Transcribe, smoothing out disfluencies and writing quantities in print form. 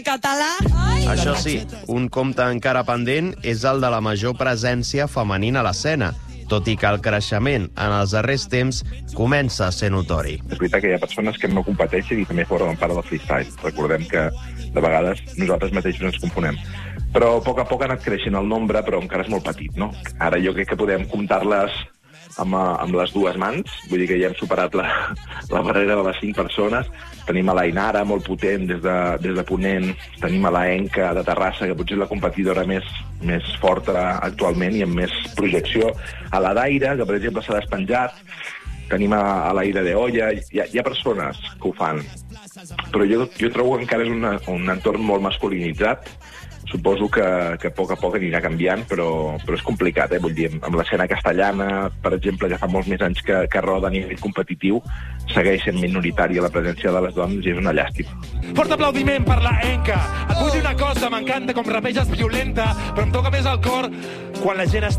Català. Això sí, un compte encara pendent és el de la major presència femenina a l'escena, tot i que el creixement en els darrers temps comença a ser notori. És veritat que hi ha persones que no competeixen i també formen part del freestyle. Recordem que de vegades nosaltres mateixos ens confonem. Però a poc ha anat creixent el nombre, però encara és molt petit, no? Ara jo crec que podem comptar-les amb les dues mans, vull dir que ja hem superat la barrera de les 5 persones. Tenim a l'Ainara, molt potent, des de Ponent. Tenim a la Enca, de Terrassa, que potser és la competidora més forta actualment i amb més projecció. A la Daira, que per exemple s'ha despenjat. Tenim a l'Aire de Olla. Hi ha persones que ho fan. Però jo trobo que encara és un entorn molt masculinitzat. Suposo que a poc anirà canviant, però és complicat, Vull dir, amb l'escena castellana, per exemple, que fa molts més anys que roda a nivell competitiu, segueix sent minoritària la presència de les dones i és una llàstima. Fort aplaudiment per la Enca. Et vull dir una cosa, m'encanta com rapeges violenta, però em toca més al cor quan la gent està